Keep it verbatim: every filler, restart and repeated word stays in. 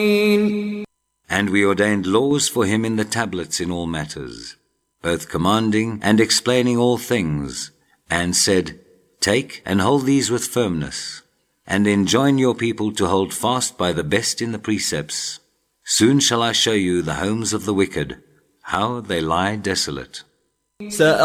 And we ordained laws for him in the tablets in all matters, both commanding and explaining all things, and said, Take and hold these with firmness, and enjoin your people to hold fast by the best in the precepts. Soon shall I show you the homes of the wicked, how they lie desolate.